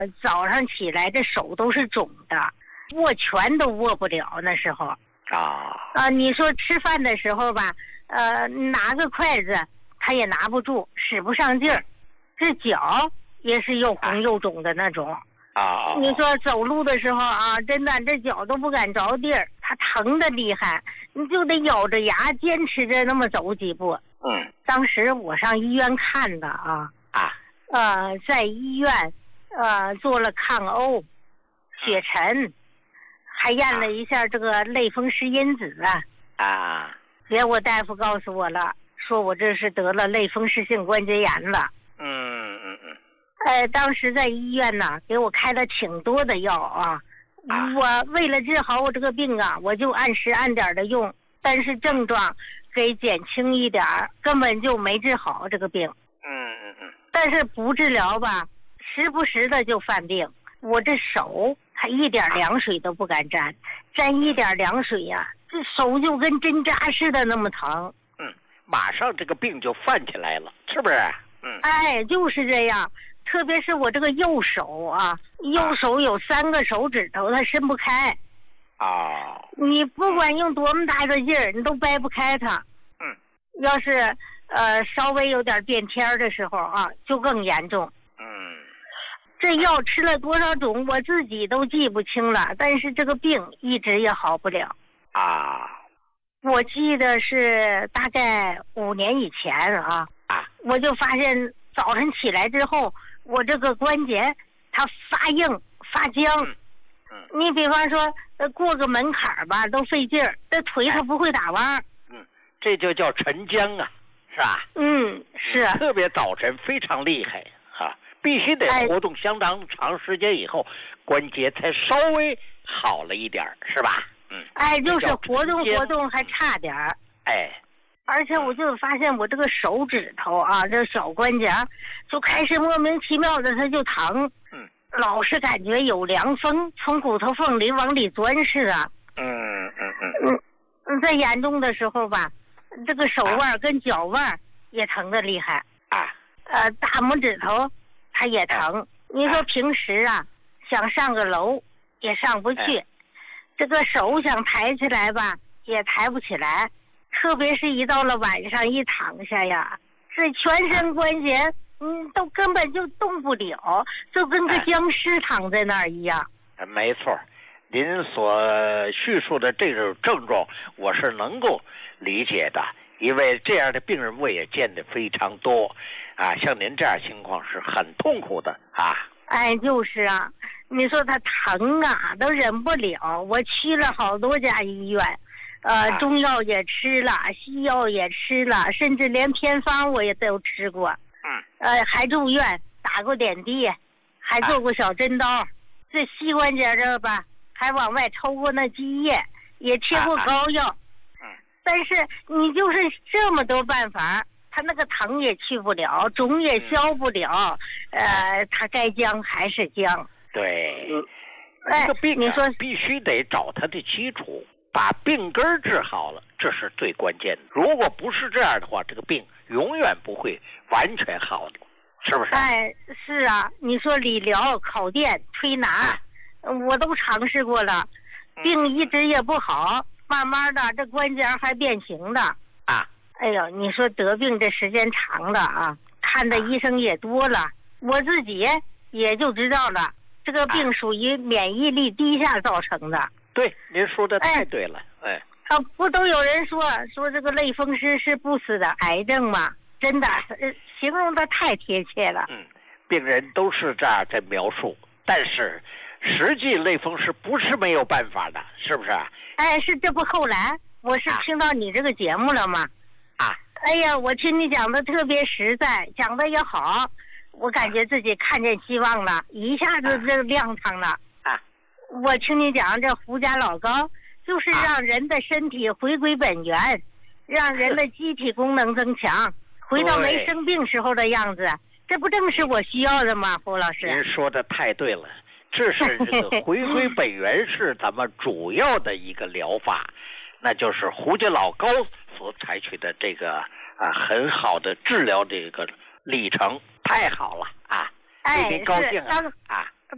早上起来这手都是肿的，握拳都握不了那时候。你说吃饭的时候吧，拿个筷子他也拿不住，使不上劲儿，这脚也是又红又肿的那种。你说走路的时候啊，真的这脚都不敢着地儿，它疼的厉害，你就得咬着牙坚持着那么走几步。当时我上医院看的在医院做了抗 O、血沉，还验了一下这个类风湿因子结果大夫告诉我了，说我这是得了类风湿性关节炎了。当时在医院呢，给我开了挺多的药我为了治好我这个病我就按时按点的用，但是症状给减轻一点，根本就没治好这个病。但是不治疗吧，时不时的就犯病。我这手还一点凉水都不敢沾，沾一点凉水这手就跟针扎似的那么疼。 马上这个病就犯起来了，是不是？ 就是这样。特别是我这个右手右手有3个手指头，它伸不开。你不管用多么大的劲儿，你都掰不开它。要是稍微有点变天的时候就更严重。这药吃了多少种，我自己都记不清了，但是这个病一直也好不了。我记得是大概5年以前我就发现早晨起来之后，我这个关节它发硬发僵。你比方说过个门槛吧都费劲儿，这腿它不会打弯。 这就叫沉僵是吧？ 是。 特别早晨非常厉害必须得活动相当长时间以后，关节才稍微好了一点，是吧？ 就是活动还差点儿。而且我就发现我这个手指头这小关节就开始莫名其妙的它就疼。老是感觉有凉风从骨头缝里往里钻似的。再严重的时候吧，这个手腕跟脚腕也疼得厉害。大拇指头它也疼。你说平时想上个楼也上不去，这个手想抬起来吧也抬不起来，特别是一到了晚上一躺下这全身关节都根本就动不了，就跟个僵尸躺在那儿一样。 没错，您所叙述的这种症状我是能够理解的，因为这样的病人我也见得非常多像您这样情况是很痛苦的就是你说他疼都忍不了，我去了好多家医院，中药也吃了，西药也吃了，甚至连偏方我也都吃过。还住院打过点滴，还做过小针刀，这膝关节这吧还往外抽过那积液，也贴过膏药。但是你就是这么多办法，他那个疼也去不了，肿也消不了，他该僵还是僵。 对，这个病你说必须得找他的基础，把病根治好了，这是最关键的。如果不是这样的话，这个病永远不会完全好的，是不是？ 是你说理疗、烤电、推拿，我都尝试过了，病一直也不好，慢慢的这关节还变形的。你说得病这时间长了看的医生也多了，我自己也就知道了，这个病属于免疫力低下造成的。 对，您说的太对了。 不都有人说这个类风湿是不死的癌症吗？真的形容的太贴切了。 病人都是这样在描述，但是实际类风湿不是没有办法的，是不是？ 是，这不后来我是听到你这个节目了吗？我听你讲的特别实在，讲的也好，我感觉自己看见希望了，一下子就亮堂了。我听你讲这胡家老膏就是让人的身体回归本源，让人的机体功能增强，回到没生病时候的样子，这不正是我需要的吗？胡老师， 您说的太对了，这是这个回归本源是咱们主要的一个疗法，那就是胡家老膏所采取的这个很好的治疗这个历程，太好了为您高兴